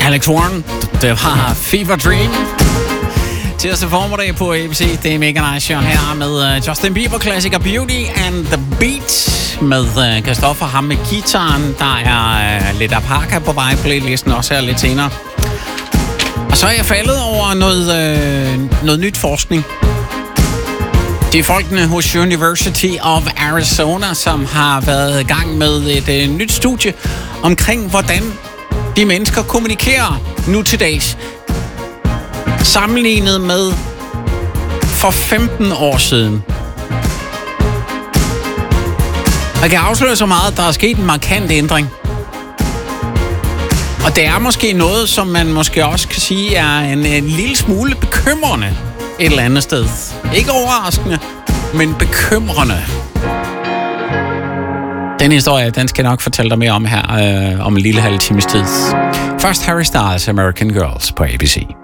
Alex Warren, det var Fever Dream. Tirsdag formiddag på ABC, det er Mega Nice Show her med Justin Bieber klassiker Beauty and the Beat med Christoffer, ham med guitaren. Der er lidt Apaka på vej, playlisten også her lidt senere. Og så er jeg faldet over noget nyt forskning. Det er folkene hos University of Arizona, som har været i gang med et nyt studie omkring, hvordan de mennesker kommunikerer nu til dags. Sammenlignet med for 15 år siden. Jeg kan afsløre så meget, at der er sket en markant ændring. Og det er måske noget, som man måske også kan sige er en lille smule bekymrende et eller andet sted. Ikke overraskende, men bekymrende. Den historie, den skal jeg nok fortælle dig mere om her om en lille halv times tid. Først Harry Styles, American Girls på ABC.